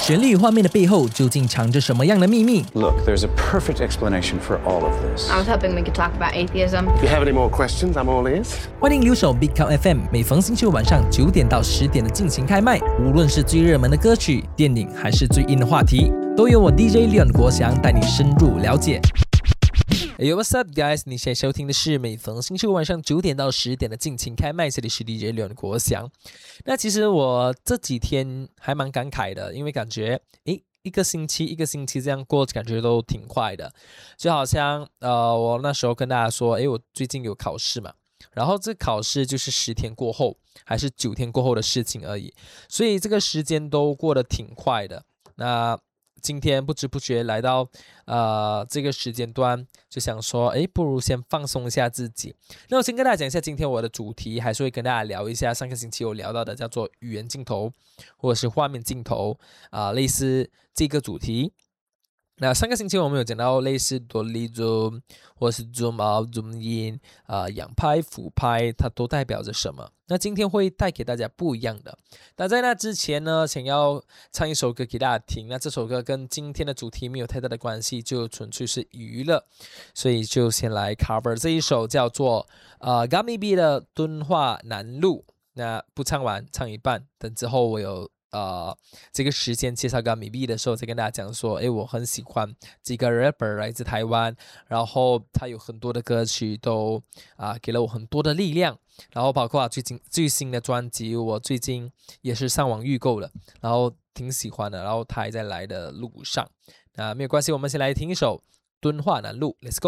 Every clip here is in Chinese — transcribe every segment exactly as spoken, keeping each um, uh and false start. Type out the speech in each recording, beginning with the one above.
旋律画面的背后究竟藏着什么样的秘密？ Look, there's a perfect explanation for all of this. I was hoping we could talk about atheism. If you have any more questions, I'm all ears. 欢迎留守 Big Count F M， 每逢星期五晚上九点到十点的尽情开麦，无论是最热门的歌曲、电影，还是最硬的话题，都由我 D J Leon 国祥带你深入了解。Hey, what's up, guys？ 你现在收听的是每逢星期五晚上九点到十点的尽情开麦，这里是 D J Leon 国祥。那其实我这几天还蛮感慨的，因为感觉诶一个星期一个星期这样过，感觉都挺快的。就好像呃，我那时候跟大家说，诶，我最近有考试嘛，然后这考试就是十天过后，还是九天过后的事情而已，所以这个时间都过得挺快的。那今天不知不觉来到呃这个时间段，就想说，诶，不如先放松一下自己。那我先跟大家讲一下今天我的主题，还是会跟大家聊一下上个星期有聊到的叫做语言镜头或者是画面镜头啊、呃，类似这个主题。那上个星期我们有讲到类似多利 zoom 或是 zoom out zoom in 啊、呃，仰拍俯拍它都代表着什么。那今天会带给大家不一样的。那在那之前呢，想要唱一首歌给大家听。那这首歌跟今天的主题没有太大的关系，就纯粹是娱乐，所以就先来 cover 这一首叫做呃 Gummy B 的敦化南路。那不唱完，唱一半，等之后我有呃，这个时间介绍 Gummy B 的时候，再跟大家讲说，诶，我很喜欢这个 rapper 来自台湾，然后他有很多的歌曲都啊、呃、给了我很多的力量，然后包括最近最新的专辑，我最近也是上网预购了，然后挺喜欢的，然后他还在来的路上，那没有关系，我们先来听一首敦化南路 ，Let's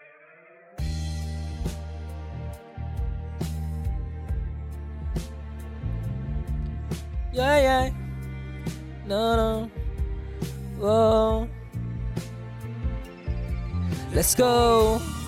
go。Yeah, yeah. No, no. Whoa. Let's go.